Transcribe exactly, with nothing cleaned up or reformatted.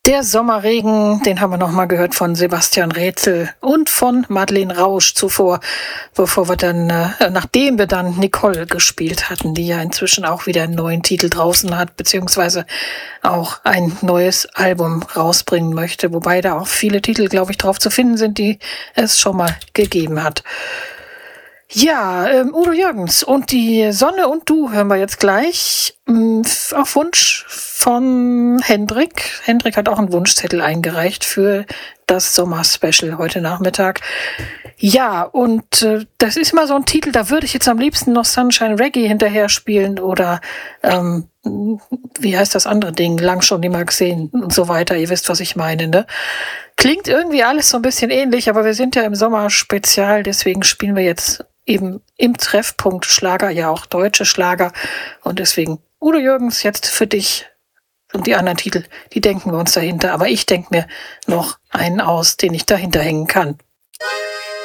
Der Sommerregen, den haben wir nochmal gehört von Sebastian Rätzel und von Madeleine Rausch zuvor, bevor wir dann, äh, nachdem wir dann Nicole gespielt hatten, die ja inzwischen auch wieder einen neuen Titel draußen hat, beziehungsweise auch ein neues Album rausbringen möchte, wobei da auch viele Titel, glaube ich, drauf zu finden sind, die es schon mal gegeben hat. Ja, ähm, Udo Jürgens und die Sonne und du hören wir jetzt gleich ähm, auf Wunsch von Hendrik. Hendrik hat auch einen Wunschzettel eingereicht für das Sommer-Special heute Nachmittag. Ja, und äh, das ist mal so ein Titel, da würde ich jetzt am liebsten noch Sunshine Reggae hinterher spielen oder ähm, wie heißt das andere Ding? Lang schon nicht mehr gesehen und so weiter. Ihr wisst, was ich meine, ne? Klingt irgendwie alles so ein bisschen ähnlich, aber wir sind ja im Sommer-Spezial, deswegen spielen wir jetzt eben im Treffpunkt Schlager, ja auch deutsche Schlager. Und deswegen, Udo Jürgens, jetzt für dich und die anderen Titel, die denken wir uns dahinter. Aber ich denke mir noch einen aus, den ich dahinter hängen kann.